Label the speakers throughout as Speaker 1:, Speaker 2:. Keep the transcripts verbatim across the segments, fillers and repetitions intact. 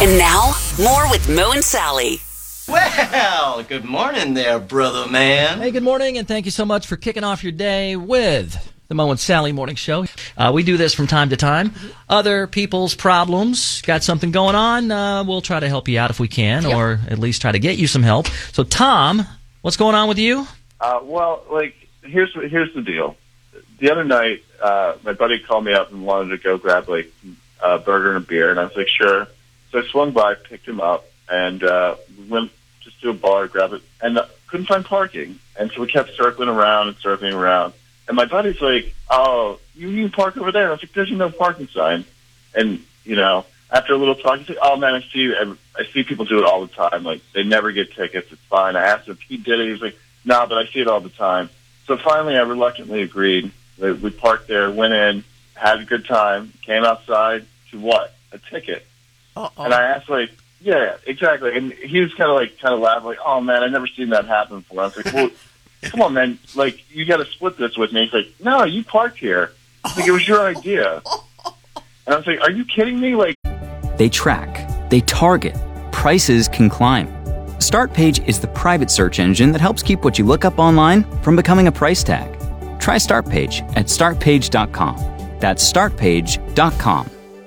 Speaker 1: And now, more with Mo and Sally.
Speaker 2: Well, good morning there, brother man.
Speaker 3: Hey, good morning, and thank you so much for kicking off your day with the Mo and Sally Morning Show. Uh, we do this from time to time. Other people's problems, got something going on, uh, we'll try to help you out if we can, yep. or at least try to get you some help. So, Tom, what's going on with you?
Speaker 4: Uh, well, like, here's here's the deal. The other night, uh, my buddy called me up and wanted to go grab, like, a burger and a beer, and I was like, sure. So I swung by, picked him up, and uh, we went just to a bar, grab it, and uh, couldn't find parking. And so we kept circling around and circling around. And my buddy's like, oh, you need to park over there. And I was like, there's no parking sign. And, you know, after a little talk, he's like, oh, man, I see I see people do it all the time. Like, they never get tickets. It's fine. I asked him if he did it. He was like, no, nah, but I see it all the time. So finally I reluctantly agreed. We parked there, went in, had a good time, came outside to what? A ticket. Uh-oh. And I asked, like, yeah, exactly. And he was kind of like, kind of laughing, like, oh, man, I've never seen that happen before. I was like, well, come on, man. Like, you got to split this with me. He's like, no, you parked here. I was like, it was your idea. And I was like, are you kidding me? Like,
Speaker 5: they track, they target, prices can climb. StartPage is the private search engine that helps keep what you look up online from becoming a price tag. Try StartPage at start page dot com. That's start page dot com.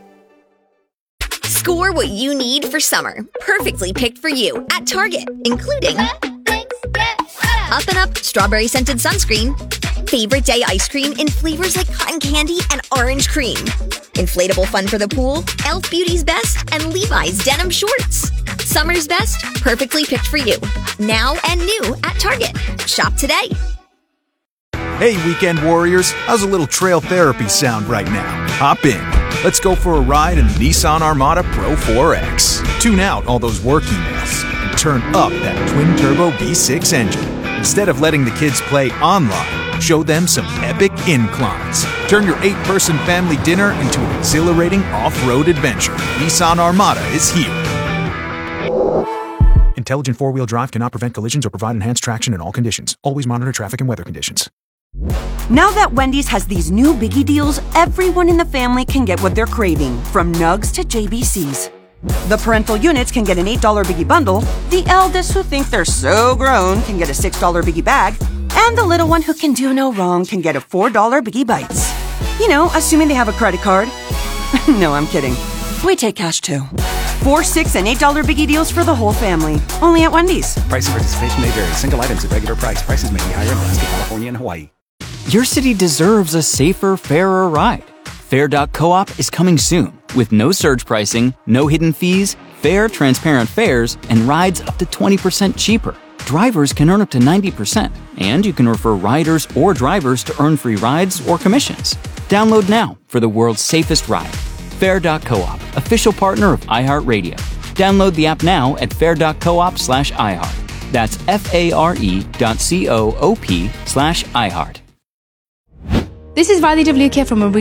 Speaker 6: Score what you need for summer. Perfectly picked for you at Target, including Up and Up Strawberry Scented Sunscreen, Favorite Day Ice Cream in flavors like cotton candy and orange cream, Inflatable Fun for the Pool, Elf Beauty's Best, and Levi's Denim Shorts. Summer's best, perfectly picked for you. Now and new at Target. Shop today.
Speaker 7: Hey, weekend warriors, how's a little trail therapy sound right now? Hop in. Let's go for a ride in the Nissan Armada Pro four X. Tune out all those work emails and turn up that twin-turbo V six engine. Instead of letting the kids play online, show them some epic inclines. Turn your eight-person family dinner into an exhilarating off-road adventure. Nissan Armada is here. Intelligent four-wheel drive cannot prevent collisions or provide enhanced traction in all conditions. Always monitor traffic and weather conditions.
Speaker 8: Now that Wendy's has these new biggie deals, everyone in the family can get what they're craving, from nugs to J B Cs. The parental units can get an eight dollar biggie bundle, the eldest who think they're so grown can get a six dollar biggie bag, and the little one who can do no wrong can get a four dollar biggie bites. You know, assuming they have a credit card. No, I'm kidding. We take cash too. Four, six, and eight dollar biggie deals for the whole family. Only at Wendy's.
Speaker 9: Price and participation may vary. Single items at regular price. Prices may be higher in Alaska, California, and Hawaii.
Speaker 5: Your city deserves a safer, fairer ride. Fair dot coop is coming soon with no surge pricing, no hidden fees, fair, transparent fares, and rides up to twenty percent cheaper. Drivers can earn up to ninety percent, and you can refer riders or drivers to earn free rides or commissions. Download now for the world's safest ride. Fair dot coop, official partner of iHeartRadio. Download the app now at fair dot coop slash iHeart. That's F-A-R-E dot C-O-O-P slash iHeart.
Speaker 10: This is Vadi Devlukia from a